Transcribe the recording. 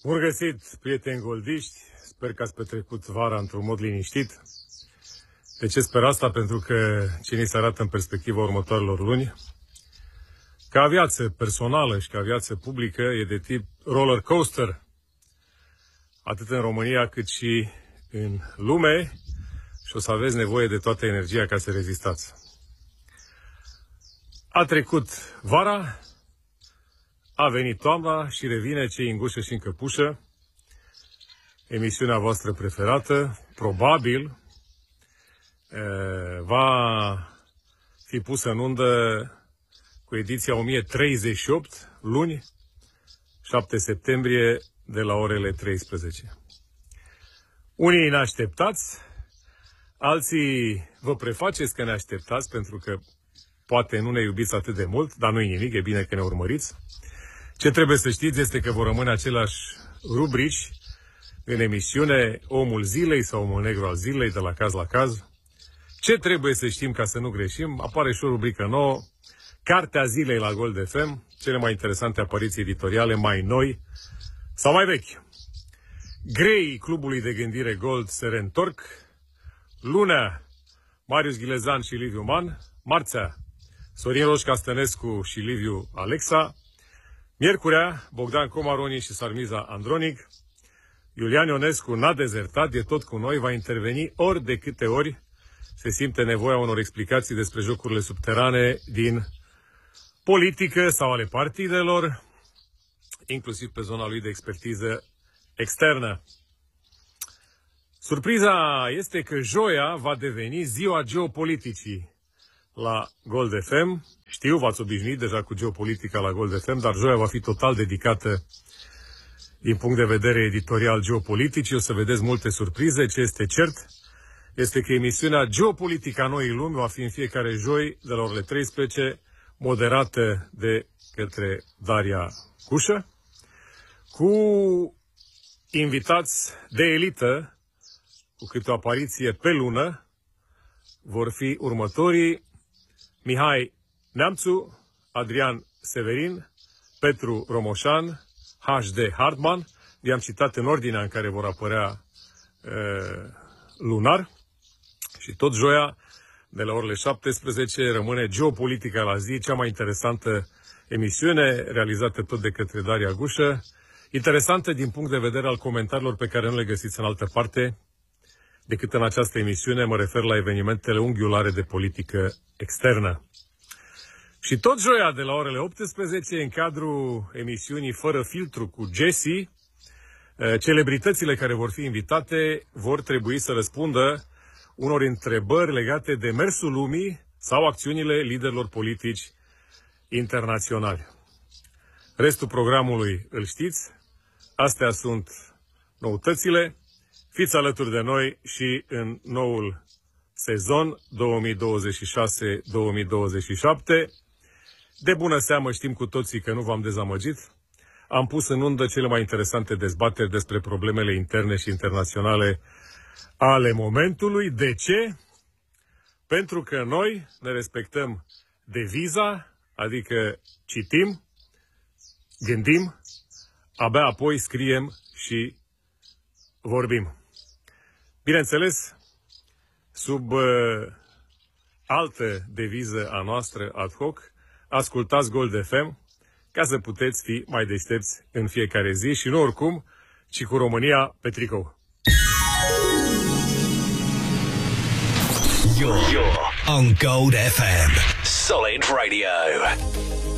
Bun găsit, prieteni goldiști. Sper că ați petrecut vara într-un mod liniștit. De ce sper asta? Pentru că ce ni se arată în perspectiva următoarelor luni, ca viață personală și ca viață publică, e de tip roller coaster. Atât în România cât și în lume. Și o să aveți nevoie de toată energia ca să rezistați. A trecut vara, a venit toamna și revine Cei în gușă și în căpușă, emisiunea voastră preferată, probabil va fi pusă în undă cu ediția 1038, luni, 7 septembrie, de la orele 13. Unii neașteptați, alții vă prefaceți că ne așteptați pentru că poate nu ne iubiți atât de mult, dar nu-i nimic, e bine că ne urmăriți. Ce trebuie să știți este că vor rămâne aceleași rubrici în emisiune, Omul Zilei sau Omul Negru al Zilei, de la caz la caz. Ce trebuie să știm ca să nu greșim? Apare și o rubrică nouă, Cartea Zilei la Gold FM, cele mai interesante apariții editoriale, mai noi sau mai vechi. Greii Clubului de Gândire Gold se reîntorc. Lunea, Marius Ghilezan și Liviu Man. Marțea, Sorin Roșca Stănescu și Liviu Alexa. Miercurea, Bogdan Comaroni și Sarmiza Andronic. Iulian Ionescu n-a dezertat, e tot cu noi, va interveni ori de câte ori se simte nevoia unor explicații despre jocurile subterane din politică sau ale partidelor, inclusiv pe zona lui de expertiză externă. Surpriza este că joia va deveni ziua geopoliticii la Gold FM. Știu, v-ați obișnuit deja cu geopolitica la Gold FM, dar joia va fi total dedicată din punct de vedere editorial geopoliticii. O să vedeți multe surprize. Ce este cert este că emisiunea Geopolitica Noii Lumi va fi în fiecare joi de la orele 13, moderată de către Daria Cușă, cu invitați de elită, cu câte o apariție pe lună. Vor fi următorii: Mihai Neamțu, Adrian Severin, Petru Romoșan, HD Hardman. I-am citat în ordinea în care vor apărea lunar. Și tot joia, de la orele 17, rămâne Geopolitica la zi, cea mai interesantă emisiune, realizată tot de către Daria Gușă. Interesantă din punct de vedere al comentariilor pe care nu le găsiți în altă parte decât în această emisiune. Mă refer la evenimentele unghiulare de politică externă. Și tot joia, de la orele 18, în cadrul emisiunii Fără Filtru cu Jesse, celebritățile care vor fi invitate vor trebui să răspundă unor întrebări legate de mersul lumii sau acțiunile liderilor politici internaționali. Restul programului îl știți. Astea sunt noutățile. Fiți alături de noi și în noul sezon 2026-2027. De bună seamă știm cu toții că nu v-am dezamăgit. Am pus în undă cele mai interesante dezbateri despre problemele interne și internaționale ale momentului. De ce? Pentru că noi ne respectăm deviza, adică citim, gândim, abia apoi scriem și vorbim. Bineînțeles, sub altă deviză a noastră ad hoc, ascultați Gold FM ca să puteți fi mai deștepți în fiecare zi și nu oricum, ci cu România pe tricou. You're on Gold FM. Solid Radio.